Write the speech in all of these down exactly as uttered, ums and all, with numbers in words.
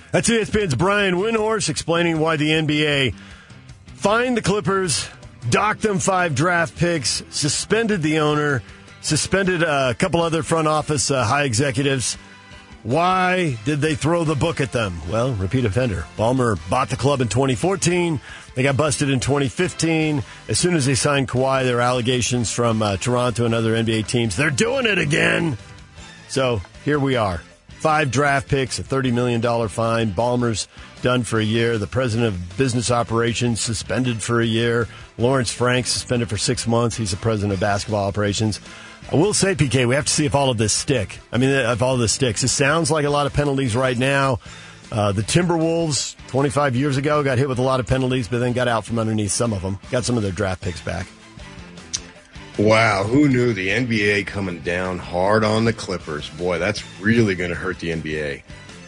That's E S P N's Brian Windhorst explaining why the N B A fined the Clippers, docked them five draft picks, suspended the owner, suspended a couple other front office uh, high executives. Why did they throw the book at them? Well, repeat offender. Ballmer bought the club in twenty fourteen. They got busted in twenty fifteen. As soon as they signed Kawhi, there were allegations from uh, Toronto and other N B A teams. They're doing it again. So here we are. Five draft picks, a thirty million dollars fine. Ballmer's done for a year. The president of business operations suspended for a year. Lawrence Frank suspended for six months. He's the president of basketball operations. I will say, P K, we have to see if all of this stick. I mean, if all of this sticks. It sounds like a lot of penalties right now. Uh, the Timberwolves, twenty-five years ago, got hit with a lot of penalties, but then got out from underneath some of them. Got some of their draft picks back. Wow, who knew the N B A coming down hard on the Clippers? Boy, that's really going to hurt the N B A.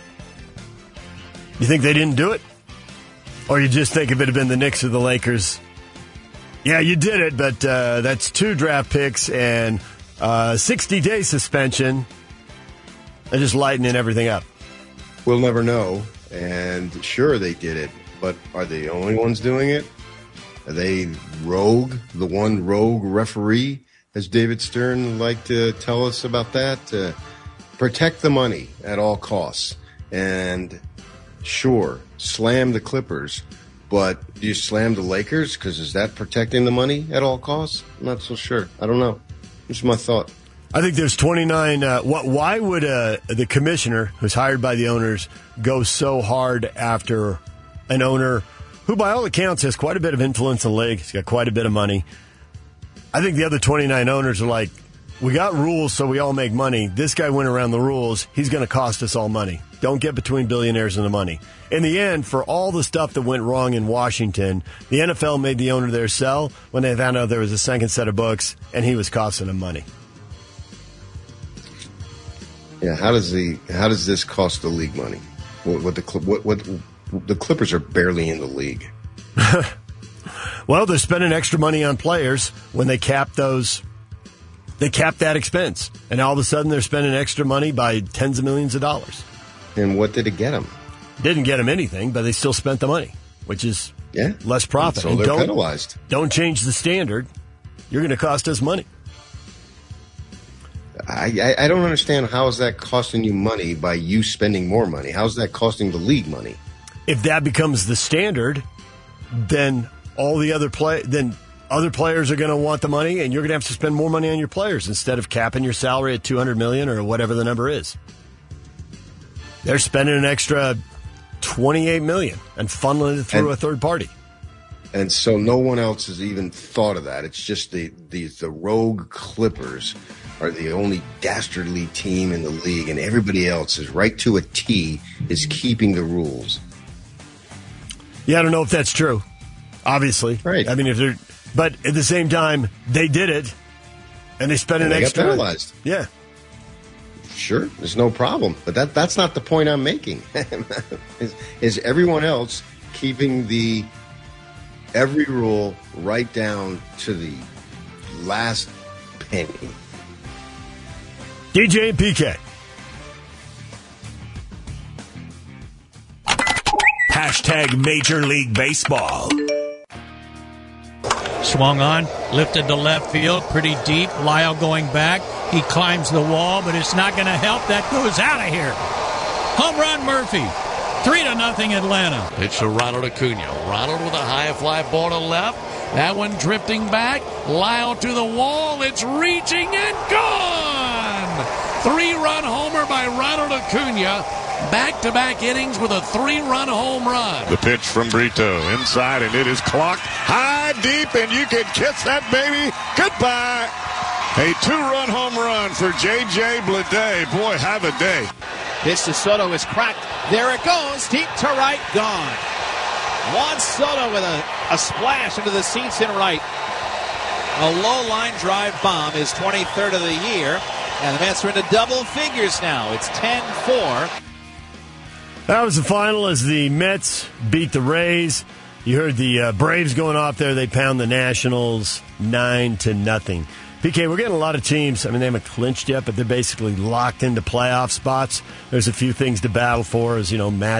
You think they didn't do it? Or you just think if it had been the Knicks or the Lakers, yeah, you did it, but uh, that's two draft picks and uh, sixty-day suspension. They're just lightening everything up. We'll never know, and sure they did it, but are they the only ones doing it? Are they rogue, the one rogue referee, as David Stern liked to tell us about that? Uh, protect the money at all costs. And sure, slam the Clippers, but do you slam the Lakers? Because is that protecting the money at all costs? I'm not so sure. I don't know. Just my thought. I think there's twenty-nine. Uh, what, why would uh, the commissioner, who's hired by the owners, go so hard after an owner who, by all accounts, has quite a bit of influence in the league? He's got quite a bit of money. I think the other twenty-nine owners are like, we got rules so we all make money. This guy went around the rules. He's going to cost us all money. Don't get between billionaires and the money. In the end, for all the stuff that went wrong in Washington, the N F L made the owner there sell when they found out there was a second set of books, and he was costing them money. Yeah, how does the how does this cost the league money? What, what the what what the Clippers are barely in the league. Well, they're spending extra money on players when they cap those. They cap that expense, and all of a sudden they're spending extra money by tens of millions of dollars. And what did it get them? Didn't get them anything, but they still spent the money, which is yeah less profit. So and they're don't, penalized. Don't change the standard. You're going to cost us money. I, I, I don't understand how is that costing you money by you spending more money. How's that costing the league money? If that becomes the standard, then all the other play then other players are going to want the money, and you're going to have to spend more money on your players instead of capping your salary at two hundred million dollars or whatever the number is. They're spending an extra twenty-eight million dollars and funneling it through and, a third party. And so no one else has even thought of that. It's just the, the, the rogue Clippers are the only dastardly team in the league, and everybody else is right to a T is keeping the rules. Yeah, I don't know if that's true. Obviously, right? I mean, if they're, but at the same time, they did it, and they spent and an they extra. Got penalized. Yeah, sure, there's no problem, but that that's not the point I'm making. is, is everyone else keeping the every rule right down to the last penny? D J and P K. Hashtag Major League Baseball. Swung on, lifted to left field, pretty deep. Lyle going back. He climbs the wall, but it's not going to help. That goes out of here. Home run, Murphy. Three to nothing, Atlanta. Pitch to Ronald Acuna. Ronald with a high fly ball to left. That one drifting back. Lyle to the wall. It's reaching and gone. Three-run homer by Ronald Acuna. Back-to-back innings with a three-run home run. The pitch from Brito inside, and it is clocked high, deep, and you can kiss that baby goodbye. A two-run home run for J J Bleday. Boy, have a day. Pitch to Soto is cracked. There it goes. Deep to right. Gone. Juan Soto with a, a splash into the seats in right. A low-line drive bomb, his twenty-third of the year. And the Mets are into double figures now. It's ten four. That was the final as the Mets beat the Rays. You heard the uh, Braves going off there. They pound the Nationals nine to nothing. P K, we're getting a lot of teams. I mean, they haven't clinched yet, but they're basically locked into playoff spots. There's a few things to battle for, as you know, match.